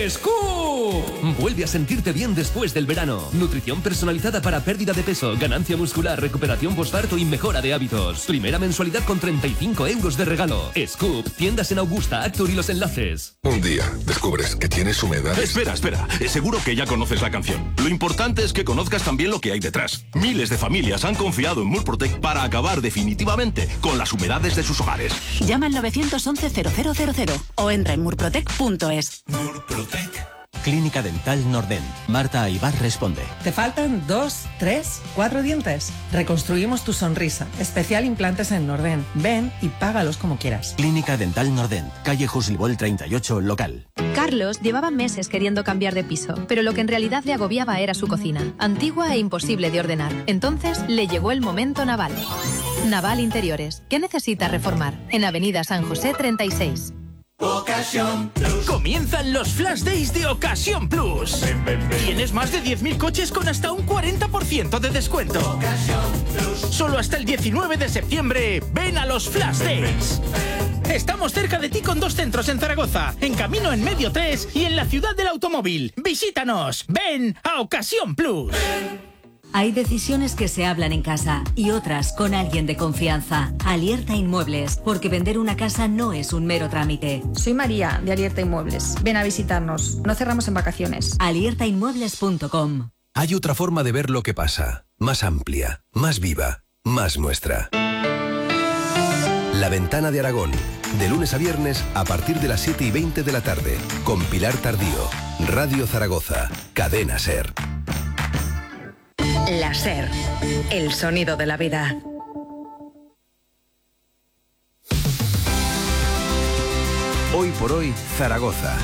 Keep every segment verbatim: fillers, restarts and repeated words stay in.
¡Scoop! Vuelve a sentirte bien después del verano. Nutrición personalizada para pérdida de peso, ganancia muscular, recuperación posparto y mejora de hábitos. Primera mensualidad con treinta y cinco euros de regalo. Scoop, tiendas en Augusta, Actur y Los Enlaces. Un día descubres que tienes humedad. Espera, espera. Seguro que ya conoces la canción. Lo importante es que conozcas también lo que hay detrás. Miles de familias han confiado en Murprotec para acabar definitivamente con las humedades de sus hogares. Llama al nueve once cero cero cero cero o entra en murprotec punto es. Murprotec. Clínica Dental Norden. Marta Aybar responde. ¿Te faltan dos, tres, cuatro dientes? Reconstruimos tu sonrisa. Especial implantes en Norden. Ven y págalos como quieras. Clínica Dental Norden. Calle Juslibol treinta y ocho, local. Carlos llevaba meses queriendo cambiar de piso, pero lo que en realidad le agobiaba era su cocina, antigua e imposible de ordenar. Entonces le llegó el momento Naval. Naval Interiores. ¿Qué necesita reformar? En Avenida San José treinta y seis. Ocasión Plus. Comienzan los Flash Days de Ocasión Plus. Ven, ven, ven. Tienes más de diez mil coches con hasta un cuarenta por ciento de descuento. Ocasión Plus. Solo hasta el diecinueve de septiembre. Ven a los Flash Days. Ven, ven. Estamos cerca de ti con dos centros en Zaragoza, en Camino en Medio tres y en la Ciudad del Automóvil. Visítanos. Ven a Ocasión Plus. Ven. Hay decisiones que se hablan en casa y otras con alguien de confianza. Alierta Inmuebles, porque vender una casa no es un mero trámite. Soy María, de Alierta Inmuebles. Ven a visitarnos. No cerramos en vacaciones. alierta inmuebles punto com. Hay otra forma de ver lo que pasa. Más amplia, más viva, más nuestra. La Ventana de Aragón. De lunes a viernes a partir de las siete y veinte de la tarde. Con Pilar Tardío. Radio Zaragoza. Cadena SER. La SER, el sonido de la vida. Hoy por hoy, Zaragoza.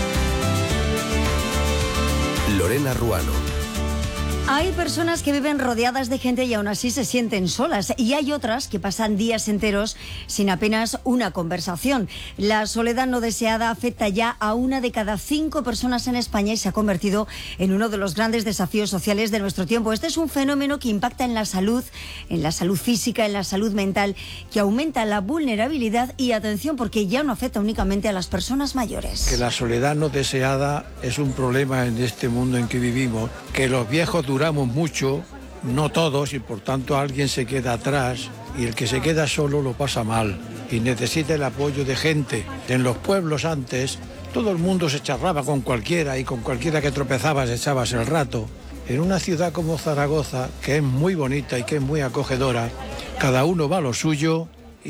Lorena Ruano. Hay personas que viven rodeadas de gente y aún así se sienten solas, y hay otras que pasan días enteros sin apenas una conversación. La soledad no deseada afecta ya a una de cada cinco personas en España y se ha convertido en uno de los grandes desafíos sociales de nuestro tiempo. Este es un fenómeno que impacta en la salud, en la salud física, en la salud mental, que aumenta la vulnerabilidad y atención, porque ya no afecta únicamente a las personas mayores. Que la soledad no deseada es un problema en este mundo en que vivimos, que los viejos duramos mucho, no todos, y por tanto alguien se queda atrás, y el que se queda solo lo pasa mal y necesita el apoyo de gente. En los pueblos antes todo el mundo se charraba con cualquiera y con cualquiera que tropezabas echabas el rato. En una ciudad como Zaragoza, que es muy bonita y que es muy acogedora, cada uno va a lo suyo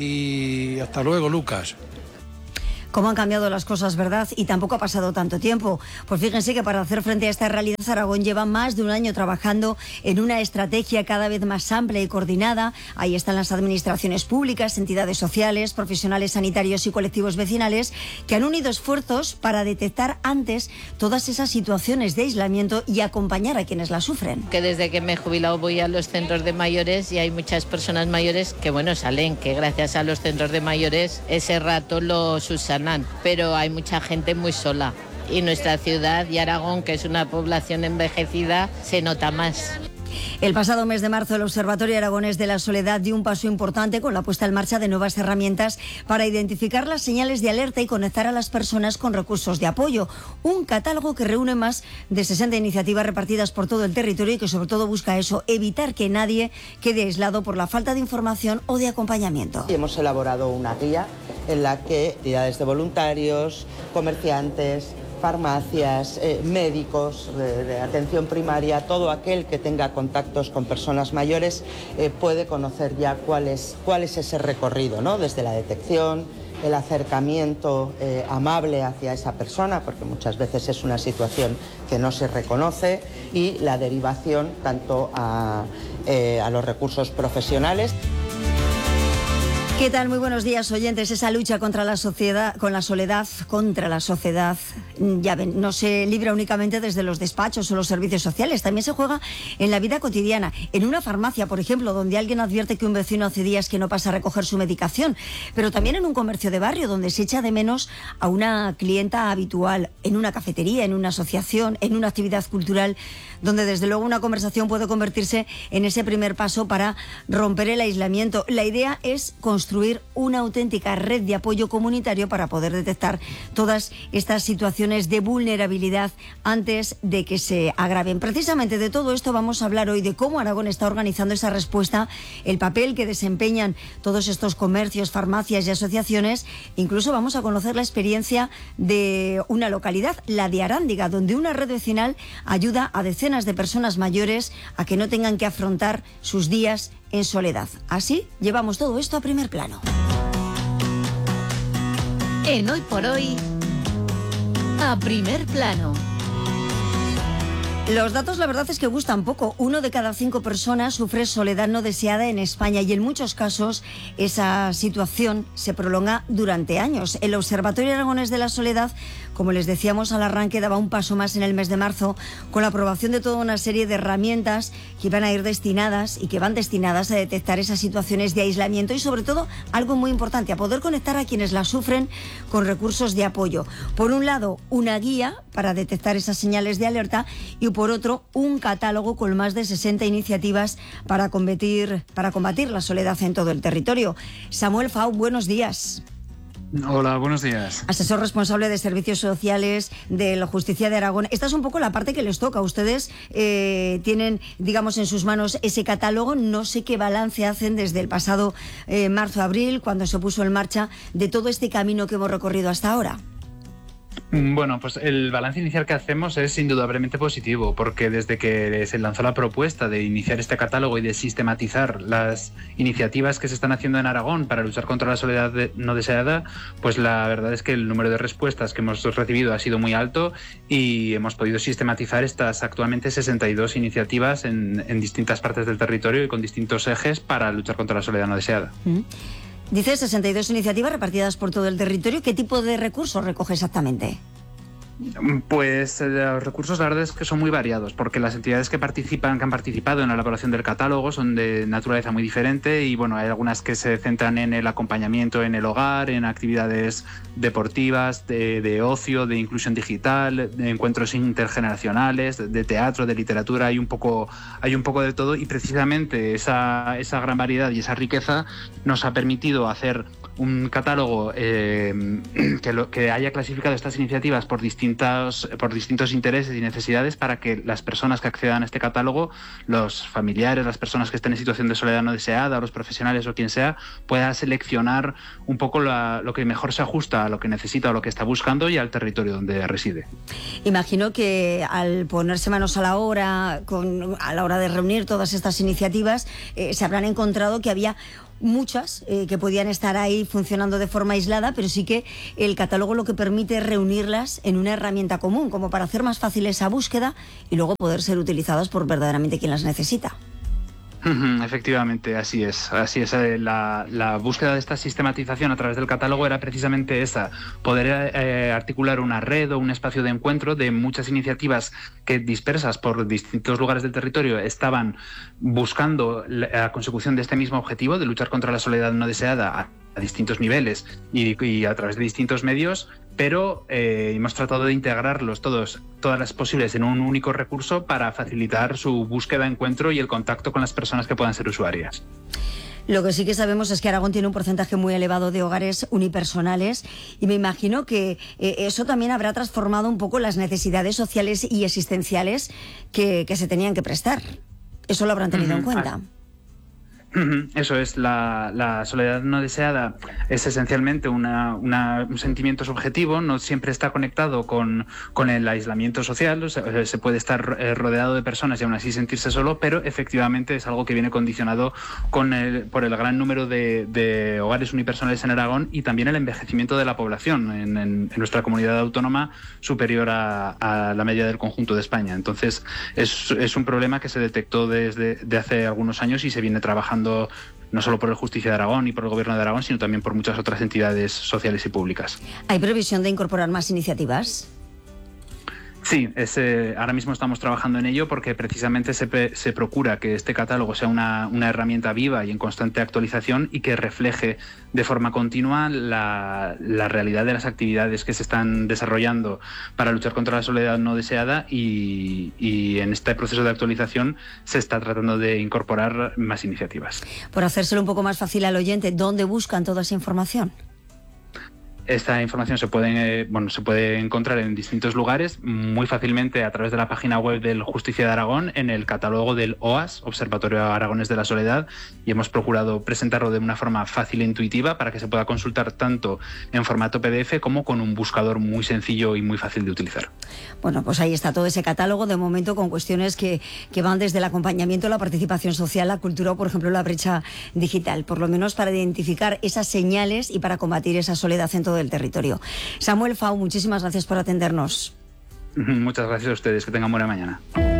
y hasta luego, Lucas. Cómo han cambiado las cosas, ¿verdad? Y tampoco ha pasado tanto tiempo. Pues fíjense que para hacer frente a esta realidad, Aragón lleva más de un año trabajando en una estrategia cada vez más amplia y coordinada. Ahí están las administraciones públicas, entidades sociales, profesionales sanitarios y colectivos vecinales, que han unido esfuerzos para detectar antes todas esas situaciones de aislamiento y acompañar a quienes las sufren. Que desde que me he jubilado voy a los centros de mayores y hay muchas personas mayores que, bueno, salen, que gracias a los centros de mayores ese rato lo subsanan. Pero hay mucha gente muy sola y nuestra ciudad y Aragón, que es una población envejecida, se nota más. El pasado mes de marzo, el Observatorio Aragonés de la Soledad dio un paso importante con la puesta en marcha de nuevas herramientas para identificar las señales de alerta y conectar a las personas con recursos de apoyo. Un catálogo que reúne más de sesenta iniciativas repartidas por todo el territorio y que sobre todo busca eso, evitar que nadie quede aislado por la falta de información o de acompañamiento. Y hemos elaborado una guía en la que entidades de voluntarios, comerciantes, farmacias, eh, médicos de, de atención primaria, todo aquel que tenga contactos con personas mayores eh, puede conocer ya cuál es, cuál es ese recorrido, ¿no? Desde la detección, el acercamiento eh, amable hacia esa persona, porque muchas veces es una situación que no se reconoce, y la derivación tanto a, eh, a los recursos profesionales. ¿Qué tal? Muy buenos días, oyentes. Esa lucha contra la sociedad, con la soledad, contra la sociedad, ya ven, no se libra únicamente desde los despachos o los servicios sociales, también se juega en la vida cotidiana. En una farmacia, por ejemplo, donde alguien advierte que un vecino hace días que no pasa a recoger su medicación, pero también en un comercio de barrio, donde se echa de menos a una clienta habitual, en una cafetería, en una asociación, en una actividad cultural, donde desde luego una conversación puede convertirse en ese primer paso para romper el aislamiento. La idea es construir construir una auténtica red de apoyo comunitario para poder detectar todas estas situaciones de vulnerabilidad antes de que se agraven. Precisamente de todo esto vamos a hablar hoy, de cómo Aragón está organizando esa respuesta, el papel que desempeñan todos estos comercios, farmacias y asociaciones. Incluso vamos a conocer la experiencia de una localidad, la de Arándiga, donde una red vecinal ayuda a decenas de personas mayores a que no tengan que afrontar sus días en soledad. Así llevamos todo esto a primer plano. En Hoy por Hoy, a primer plano. Los datos, la verdad es que gustan poco. Uno de cada cinco personas sufre soledad no deseada en España y en muchos casos esa situación se prolonga durante años. El Observatorio Aragonés de la Soledad, como les decíamos al arranque, daba un paso más en el mes de marzo con la aprobación de toda una serie de herramientas que iban a ir destinadas y que van destinadas a detectar esas situaciones de aislamiento y, sobre todo, algo muy importante, a poder conectar a quienes las sufren con recursos de apoyo. Por un lado, una guía para detectar esas señales de alerta y, por otro, un catálogo con más de sesenta iniciativas para combatir, para combatir la soledad en todo el territorio. Samuel Fau, buenos días. Hola, buenos días. Asesor responsable de Servicios Sociales de la Justicia de Aragón. Esta es un poco la parte que les toca. Ustedes eh, tienen, digamos, en sus manos ese catálogo. No sé qué balance hacen desde el pasado eh, marzo-abril, cuando se puso en marcha, de todo este camino que hemos recorrido hasta ahora. Bueno, pues el balance inicial que hacemos es indudablemente positivo, porque desde que se lanzó la propuesta de iniciar este catálogo y de sistematizar las iniciativas que se están haciendo en Aragón para luchar contra la soledad no deseada, pues la verdad es que el número de respuestas que hemos recibido ha sido muy alto y hemos podido sistematizar estas actualmente sesenta y dos iniciativas en, en distintas partes del territorio y con distintos ejes para luchar contra la soledad no deseada. Mm. Dice sesenta y dos iniciativas repartidas por todo el territorio. ¿Qué tipo de recursos recoge exactamente? Pues eh, los recursos, la verdad es que son muy variados, porque las entidades que participan, que han participado en la elaboración del catálogo son de naturaleza muy diferente y bueno, hay algunas que se centran en el acompañamiento en el hogar, en actividades deportivas, de, de ocio, de inclusión digital, de encuentros intergeneracionales, de, de teatro, de literatura, hay un poco, hay un poco de todo y precisamente esa, esa gran variedad y esa riqueza nos ha permitido hacer un catálogo eh, que, lo, que haya clasificado estas iniciativas por distintos, por distintos intereses y necesidades para que las personas que accedan a este catálogo, los familiares, las personas que estén en situación de soledad no deseada, los profesionales o quien sea, pueda seleccionar un poco la, lo que mejor se ajusta a lo que necesita o lo que está buscando y al territorio donde reside. Imagino que al ponerse manos a la obra, con, a la hora de reunir todas estas iniciativas, eh, se habrán encontrado que había muchas eh, que podían estar ahí funcionando de forma aislada, pero sí que el catálogo lo que permite es reunirlas en una herramienta común, como para hacer más fácil esa búsqueda y luego poder ser utilizadas por verdaderamente quien las necesita. Efectivamente, así es. Así es. La, la búsqueda de esta sistematización a través del catálogo era precisamente esa, poder eh, articular una red o un espacio de encuentro de muchas iniciativas que dispersas por distintos lugares del territorio estaban buscando la consecución de este mismo objetivo de luchar contra la soledad no deseada a, a distintos niveles y, y a través de distintos medios, pero eh, hemos tratado de integrarlos todos, todas las posibles en un único recurso para facilitar su búsqueda, encuentro y el contacto con las personas que puedan ser usuarias. Lo que sí que sabemos es que Aragón tiene un porcentaje muy elevado de hogares unipersonales y me imagino que eh, eso también habrá transformado un poco las necesidades sociales y existenciales que, que se tenían que prestar. Eso lo habrán tenido uh-huh. en cuenta. Eso es, la, la soledad no deseada es esencialmente una, una, un sentimiento subjetivo, no siempre está conectado con, con el aislamiento social, o sea, se puede estar rodeado de personas y aún así sentirse solo, pero efectivamente es algo que viene condicionado con el, por el gran número de, de hogares unipersonales en Aragón y también el envejecimiento de la población en, en, en nuestra comunidad autónoma superior a, a la media del conjunto de España. Entonces es, es un problema que se detectó desde de hace algunos años y se viene trabajando no solo por el Justicia de Aragón y por el Gobierno de Aragón, sino también por muchas otras entidades sociales y públicas. ¿Hay previsión de incorporar más iniciativas? Sí, es, eh, ahora mismo estamos trabajando en ello porque precisamente se, se procura que este catálogo sea una, una herramienta viva y en constante actualización y que refleje de forma continua la, la realidad de las actividades que se están desarrollando para luchar contra la soledad no deseada y, y en este proceso de actualización se está tratando de incorporar más iniciativas. Por hacérselo un poco más fácil al oyente, ¿dónde buscan toda esa información? Esta información se puede, eh, bueno, se puede encontrar en distintos lugares, muy fácilmente a través de la página web del Justicia de Aragón, en el catálogo del O A S, Observatorio Aragonés de la Soledad, y hemos procurado presentarlo de una forma fácil e intuitiva para que se pueda consultar tanto en formato P D F como con un buscador muy sencillo y muy fácil de utilizar. Bueno, pues ahí está todo ese catálogo, de momento con cuestiones que, que van desde el acompañamiento, la participación social, la cultura o, por ejemplo, la brecha digital, por lo menos para identificar esas señales y para combatir esa soledad en todo del territorio. Samuel Fau, muchísimas gracias por atendernos. Muchas gracias a ustedes, que tengan buena mañana.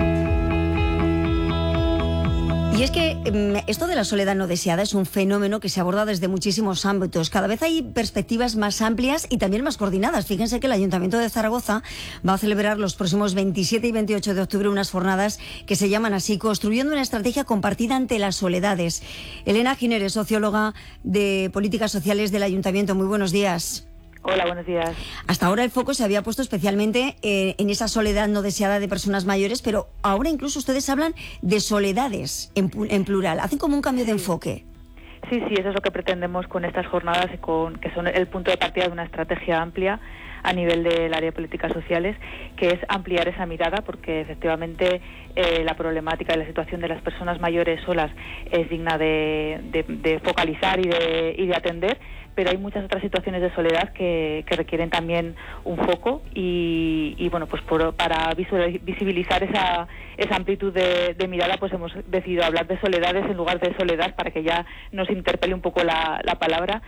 Y es que eh, esto de la soledad no deseada es un fenómeno que se aborda desde muchísimos ámbitos. Cada vez hay perspectivas más amplias y también más coordinadas. Fíjense que el Ayuntamiento de Zaragoza va a celebrar los próximos veintisiete y veintiocho de octubre unas jornadas que se llaman así, construyendo una estrategia compartida ante las soledades. Elena Gineres, socióloga de políticas sociales del Ayuntamiento. Muy buenos días. Hola, buenos días. Hasta ahora el foco se había puesto especialmente eh, en esa soledad no deseada de personas mayores, pero ahora incluso ustedes hablan de soledades en, en plural. Hacen como un cambio de enfoque. Sí, sí, eso es lo que pretendemos con estas jornadas, y con, que son el punto de partida de una estrategia amplia a nivel del área de políticas sociales, que es ampliar esa mirada, porque efectivamente eh, la problemática y la situación de las personas mayores solas es digna de, de, de focalizar y de, y de atender, pero hay muchas otras situaciones de soledad que, que requieren también un foco y, y bueno, pues por, para visibilizar esa, esa amplitud de, de mirada, pues hemos decidido hablar de soledades en lugar de soledad, para que ya nos interpele un poco la, la palabra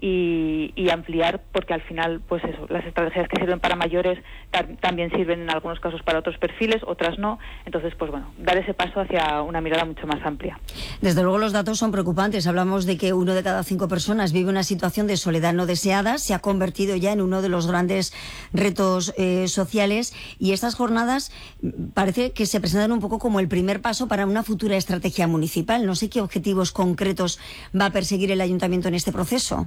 y, y ampliar, porque al final, pues eso, las estrategias que sirven para mayores tam, también sirven en algunos casos para otros perfiles, otras no. Entonces, pues bueno, dar ese paso hacia una mirada mucho más amplia. Desde luego los datos son preocupantes. Hablamos de que uno de cada cinco personas vive una situación de soledad no deseada. Se ha convertido ya en uno de los grandes retos eh, sociales, y estas jornadas parece que se presentan un poco como el primer paso para una futura estrategia municipal. No sé qué objetivos concretos va a perseguir el Ayuntamiento en este proceso.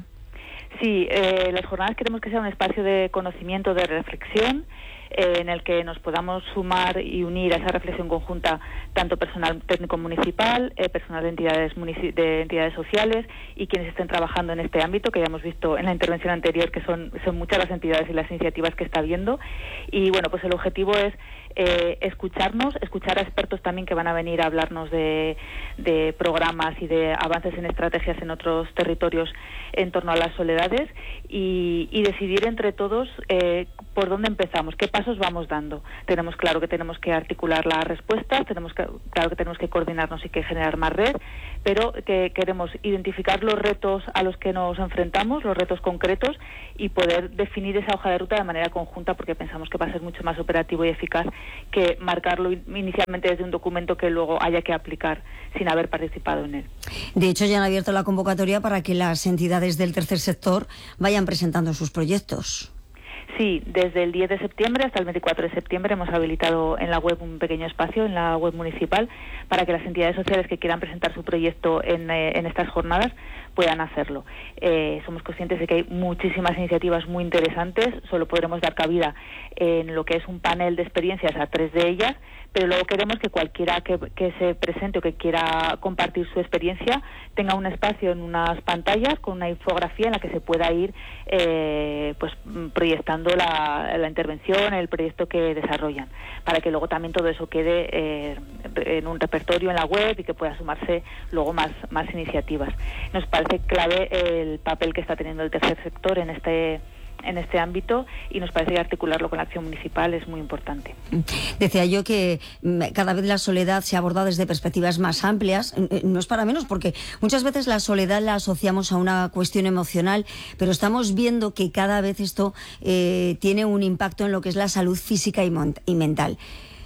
Sí, eh, las jornadas queremos que sea un espacio de conocimiento, de reflexión, eh, en el que nos podamos sumar y unir a esa reflexión conjunta tanto personal técnico municipal, eh, personal de entidades, de entidades sociales y quienes estén trabajando en este ámbito, que ya hemos visto en la intervención anterior que son, son muchas las entidades y las iniciativas que está habiendo. Y bueno, pues el objetivo es Eh, escucharnos, escuchar a expertos también que van a venir a hablarnos de, de programas y de avances en estrategias en otros territorios en torno a las soledades y, y decidir entre todos eh, por dónde empezamos, qué pasos vamos dando. Tenemos claro que tenemos que articular las respuestas, tenemos que, claro que tenemos que coordinarnos y que generar más red, pero que queremos identificar los retos a los que nos enfrentamos, los retos concretos, y poder definir esa hoja de ruta de manera conjunta, porque pensamos que va a ser mucho más operativo y eficaz que marcarlo inicialmente desde un documento que luego haya que aplicar sin haber participado en él. De hecho, ya han abierto la convocatoria para que las entidades del tercer sector vayan presentando sus proyectos. Sí, desde el diez de septiembre hasta el veinticuatro de septiembre hemos habilitado en la web un pequeño espacio, en la web municipal, para que las entidades sociales que quieran presentar su proyecto en, eh, en estas jornadas puedan hacerlo. Eh, somos conscientes de que hay muchísimas iniciativas muy interesantes, solo podremos dar cabida en lo que es un panel de experiencias a tres de ellas, pero luego queremos que cualquiera que, que se presente o que quiera compartir su experiencia tenga un espacio en unas pantallas con una infografía en la que se pueda ir eh, pues proyectando la, la intervención, el proyecto que desarrollan, para que luego también todo eso quede eh, en un repertorio en la web y que pueda sumarse luego más, más iniciativas. Nos parece clave el papel que está teniendo el tercer sector en este en este ámbito y nos parece que articularlo con la acción municipal es muy importante. Decía yo que cada vez la soledad se aborda desde perspectivas más amplias, no es para menos, porque muchas veces la soledad la asociamos a una cuestión emocional, pero estamos viendo que cada vez esto eh, tiene un impacto en lo que es la salud física y, y mental.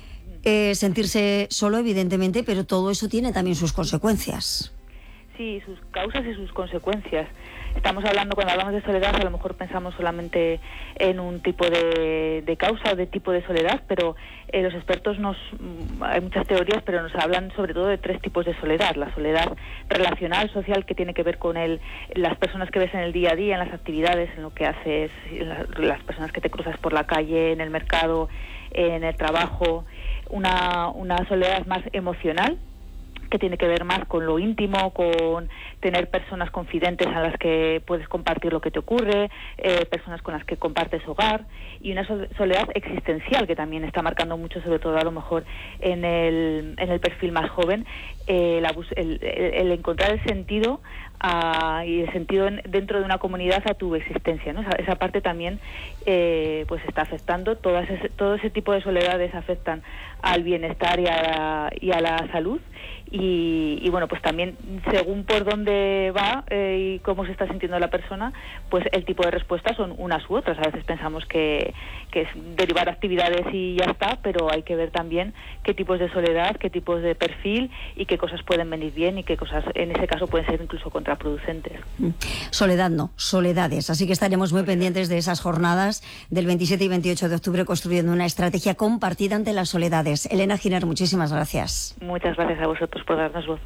Eh, sentirse solo, evidentemente, pero todo eso tiene también sus consecuencias. Sí, sus causas y sus consecuencias. estamos hablando, cuando hablamos de soledad, a lo mejor pensamos solamente en un tipo de, de causa o de tipo de soledad, pero eh, los expertos nos, hay muchas teorías, pero nos hablan sobre todo de tres tipos de soledad. La soledad relacional, social, que tiene que ver con el, las personas que ves en el día a día, en las actividades, en lo que haces, en la, las personas que te cruzas por la calle, en el mercado, en el trabajo. Una, una soledad más emocional, que tiene que ver más con lo íntimo, con tener personas confidentes a las que puedes compartir lo que te ocurre, eh, personas con las que compartes hogar, y una soledad existencial que también está marcando mucho, sobre todo a lo mejor en el, en el perfil más joven, eh, la, el, el, el encontrar el sentido a, y el sentido en, dentro de una comunidad a tu existencia, ¿no? Esa, esa parte también eh, pues está afectando. Todas ese, todo ese tipo de soledades afectan al bienestar y a la, y a la salud. Y, y bueno, pues también según por dónde va eh, y cómo se está sintiendo la persona, pues el tipo de respuestas son unas u otras. A veces pensamos que, que es derivar actividades y ya está, pero hay que ver también qué tipos de soledad, qué tipos de perfil y qué cosas pueden venir bien y qué cosas en ese caso pueden ser incluso contraproducentes. Soledad no, soledades. Así que estaremos muy pendientes de esas jornadas del veintisiete y veintiocho de octubre, construyendo una estrategia compartida ante las soledades. Elena Giner, muchísimas gracias. Muchas gracias a vosotros por darnos voz.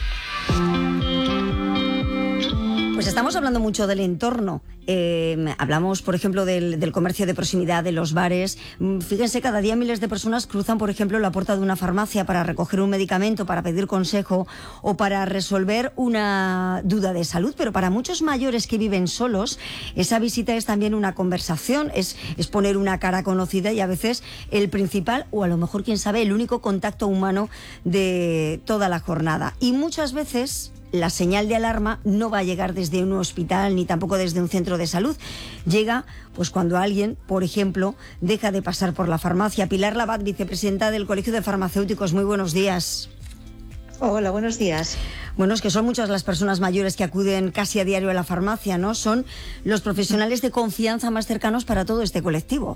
Pues estamos hablando mucho del entorno. Eh, hablamos, por ejemplo, del, del comercio de proximidad, de los bares. Fíjense, cada día miles de personas cruzan, por ejemplo, la puerta de una farmacia para recoger un medicamento, para pedir consejo o para resolver una duda de salud. Pero para muchos mayores que viven solos, esa visita es también una conversación, es, es poner una cara conocida y a veces el principal, o a lo mejor, quién sabe, el único contacto humano de toda la jornada. Y muchas veces la señal de alarma no va a llegar desde un hospital ni tampoco desde un centro de salud. Llega pues cuando alguien, por ejemplo, deja de pasar por la farmacia. Pilar Labat, vicepresidenta del Colegio de Farmacéuticos, muy buenos días. Hola, buenos días. Bueno, es que son muchas las personas mayores que acuden casi a diario a la farmacia, ¿no? Son los profesionales de confianza más cercanos para todo este colectivo.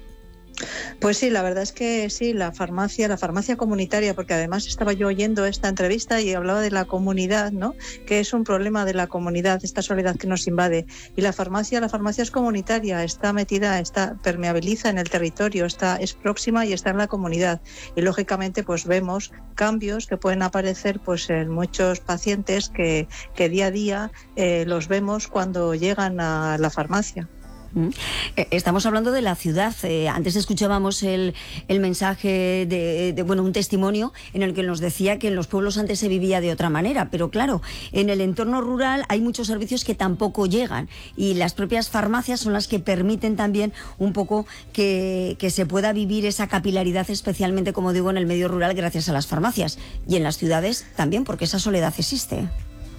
Pues sí, la verdad es que sí, la farmacia, la farmacia comunitaria, porque además estaba yo oyendo esta entrevista y hablaba de la comunidad, ¿no? Que es un problema de la comunidad, esta soledad que nos invade. Y la farmacia, la farmacia es comunitaria, está metida, está permeabiliza en el territorio, está es próxima y está en la comunidad. Y lógicamente, pues vemos cambios que pueden aparecer, pues en muchos pacientes que, que día a día eh, los vemos cuando llegan a la farmacia. Estamos hablando de la ciudad. Eh, antes escuchábamos el, el mensaje de, de, bueno, un testimonio en el que nos decía que en los pueblos antes se vivía de otra manera, pero claro, en el entorno rural hay muchos servicios que tampoco llegan y las propias farmacias son las que permiten también un poco que, que se pueda vivir esa capilaridad, especialmente, como digo, en el medio rural gracias a las farmacias, y en las ciudades también, porque esa soledad existe.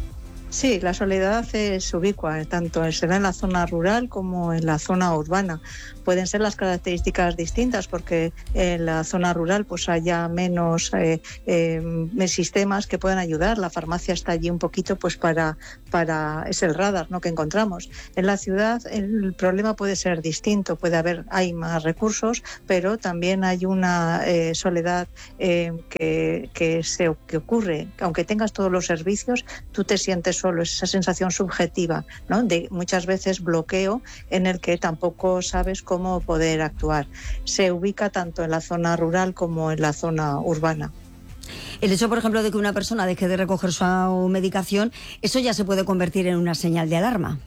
Sí, la soledad es ubicua, tanto será en la zona rural como en la zona urbana. Pueden ser las características distintas porque en la zona rural pues haya menos eh, eh, sistemas que puedan ayudar. La farmacia está allí un poquito pues para, para es el radar, ¿no?, que encontramos. En la ciudad el problema puede ser distinto, puede haber, hay más recursos, pero también hay una eh, soledad eh, que, que, se, que ocurre. Aunque tengas todos los servicios, tú te sientes solo, es esa sensación subjetiva, ¿no?, de muchas veces bloqueo en el que tampoco sabes cómo poder actuar. Se ubica tanto en la zona rural como en la zona urbana. El hecho, por ejemplo, de que una persona deje de recoger su medicación, eso ya se puede convertir en una señal de alarma.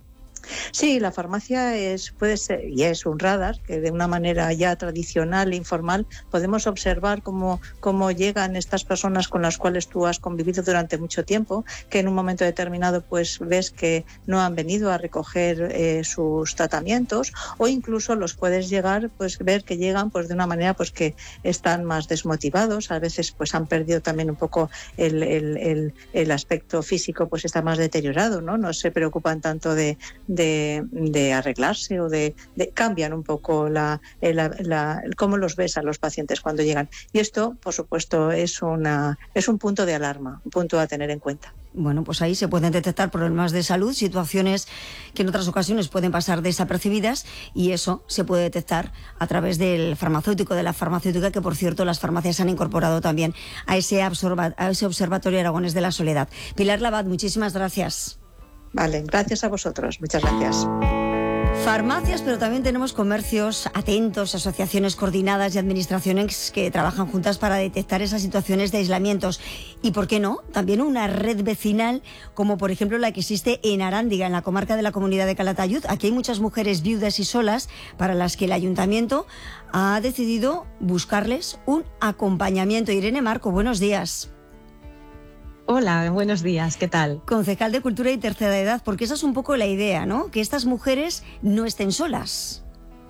Sí, la farmacia es, puede ser, y es un radar que de una manera ya tradicional e informal podemos observar cómo, cómo llegan estas personas con las cuales tú has convivido durante mucho tiempo, que en un momento determinado pues ves que no han venido a recoger eh, sus tratamientos, o incluso los puedes llegar, pues ver que llegan pues de una manera pues que están más desmotivados, a veces pues han perdido también un poco el, el, el, el aspecto físico, pues está más deteriorado, ¿no? No se preocupan tanto de De, de arreglarse o de, de cambian un poco la, la, la, cómo los ves a los pacientes cuando llegan. Y esto, por supuesto, es, una, es un punto de alarma, un punto a tener en cuenta. Bueno, pues ahí se pueden detectar problemas de salud, situaciones que en otras ocasiones pueden pasar desapercibidas, y eso se puede detectar a través del farmacéutico, de la farmacéutica, que por cierto las farmacias han incorporado también a ese, absorba, a ese Observatorio Aragonés de la Soledad. Pilar Labat, muchísimas gracias. Vale, gracias a vosotros. Muchas gracias. Farmacias, pero también tenemos comercios atentos, asociaciones coordinadas y administraciones que trabajan juntas para detectar esas situaciones de aislamientos. Y, ¿por qué no?, también una red vecinal, como por ejemplo la que existe en Arándiga, en la comarca de la Comunidad de Calatayud. Aquí hay muchas mujeres viudas y solas para las que el ayuntamiento ha decidido buscarles un acompañamiento. Irene Marco, buenos días. Hola, buenos días, ¿qué tal? Concejal de Cultura y Tercera Edad, porque esa es un poco la idea, ¿no? Que estas mujeres no estén solas.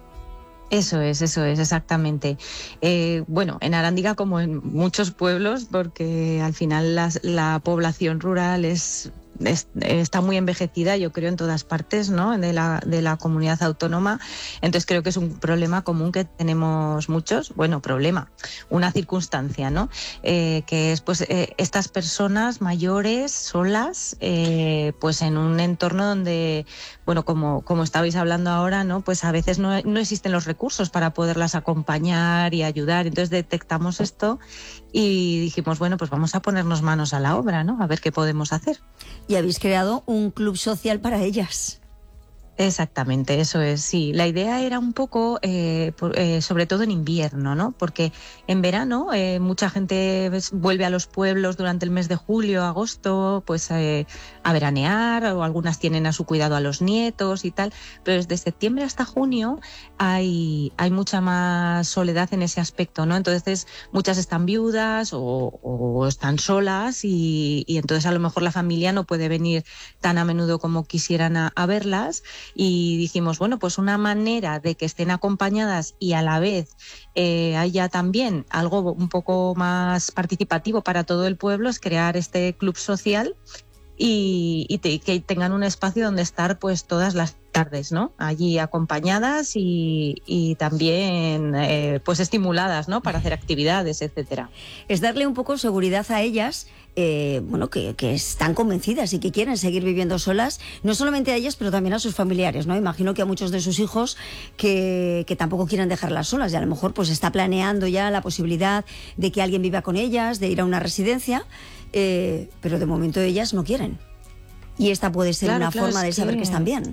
Eso es, eso es, exactamente. Eh, bueno, en Arándiga, como en muchos pueblos, porque al final la, la población rural es... Es, está muy envejecida, yo creo, en todas partes, ¿no?, de la, de la comunidad autónoma. Entonces creo que es un problema común que tenemos muchos. Bueno, problema, una circunstancia, ¿no? Eh, que es pues eh, estas personas mayores, solas, eh, pues en un entorno donde, bueno, como, como estabais hablando ahora, ¿no?, pues a veces no, no existen los recursos para poderlas acompañar y ayudar. Entonces detectamos esto y dijimos, bueno, pues vamos a ponernos manos a la obra, ¿no?, a ver qué podemos hacer. Y habéis creado un club social para ellas. Exactamente, eso es, sí. La idea era un poco, eh, por, eh, sobre todo en invierno, ¿no? Porque en verano eh, mucha gente vuelve a los pueblos durante el mes de julio, agosto, pues eh, a veranear, o algunas tienen a su cuidado a los nietos y tal. Pero desde septiembre hasta junio hay, hay mucha más soledad en ese aspecto, ¿no? Entonces muchas están viudas o, o están solas y, y entonces a lo mejor la familia no puede venir tan a menudo como quisieran a, a verlas. Y dijimos, bueno, pues una manera de que estén acompañadas y a la vez eh, haya también algo un poco más participativo para todo el pueblo es crear este club social y, y te, que tengan un espacio donde estar pues todas las tardes, ¿no?, allí acompañadas y, y también eh, pues estimuladas, ¿no?, para hacer actividades, etcétera. Es darle un poco seguridad a ellas, eh, bueno, que, que están convencidas y que quieren seguir viviendo solas, no solamente a ellas, pero también a sus familiares, ¿no? Imagino que a muchos de sus hijos que, que tampoco quieren dejarlas solas y a lo mejor pues está planeando ya la posibilidad de que alguien viva con ellas, de ir a una residencia, eh, pero de momento ellas no quieren. Y esta puede ser Claro, una claro, forma de es saber que... que están bien.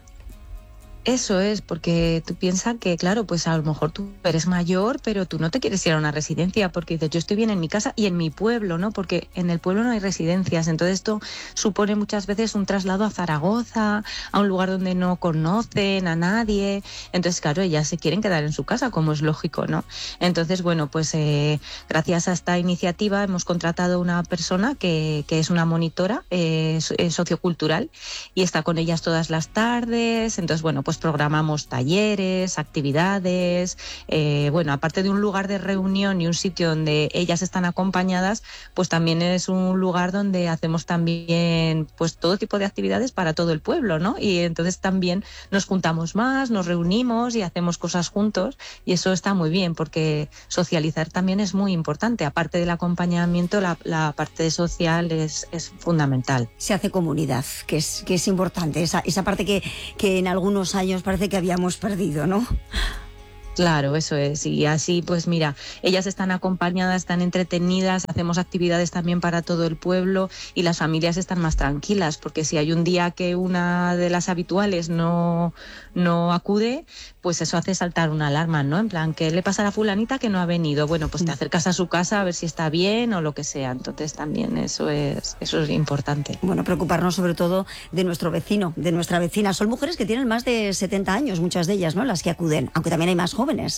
Eso es, porque tú piensas que, claro, pues a lo mejor tú eres mayor, pero tú no te quieres ir a una residencia, porque dices, yo estoy bien en mi casa y en mi pueblo, ¿no? Porque en el pueblo no hay residencias, entonces esto supone muchas veces un traslado a Zaragoza, a un lugar donde no conocen a nadie, entonces, claro, ellas se quieren quedar en su casa, como es lógico, ¿no? Entonces, bueno, pues eh, gracias a esta iniciativa hemos contratado una persona que, que es una monitora eh, sociocultural y está con ellas todas las tardes, entonces, bueno, pues programamos talleres, actividades, eh, bueno, aparte de un lugar de reunión y un sitio donde ellas están acompañadas, pues también es un lugar donde hacemos también pues todo tipo de actividades para todo el pueblo, ¿no? Y entonces también nos juntamos más, nos reunimos y hacemos cosas juntos y eso está muy bien porque socializar también es muy importante, aparte del acompañamiento, la, la parte social es, es fundamental. Se hace comunidad, que es, que es importante, esa, esa parte que, que en algunos años parece que habíamos perdido, ¿no? Claro, eso es. Y así, pues mira, ellas están acompañadas, están entretenidas, hacemos actividades también para todo el pueblo y las familias están más tranquilas, porque si hay un día que una de las habituales no, no acude, pues eso hace saltar una alarma, ¿no? En plan, ¿qué le pasa a la fulanita que no ha venido? Bueno, pues te acercas a su casa a ver si está bien o lo que sea. Entonces también eso es, eso es importante. Bueno, preocuparnos sobre todo de nuestro vecino, de nuestra vecina. Son mujeres que tienen más de setenta años, muchas de ellas, ¿no?, las que acuden, aunque también hay más jóvenes. jóvenes.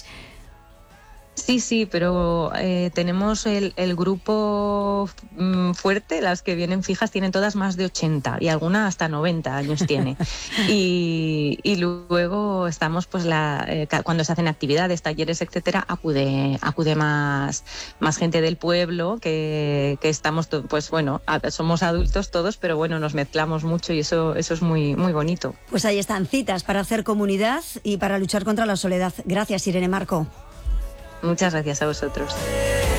Sí, sí, pero eh, tenemos el, el grupo mm, fuerte, las que vienen fijas tienen todas más de ochenta y alguna hasta noventa años tiene. y, y luego estamos, pues la, eh, cuando se hacen actividades, talleres, etcétera, acude, acude más, más gente del pueblo, que, que estamos, pues bueno, somos adultos todos, pero bueno, nos mezclamos mucho y eso, eso es muy, muy bonito. Pues ahí están citas para hacer comunidad y para luchar contra la soledad. Gracias, Irene Marco. Muchas gracias a vosotros.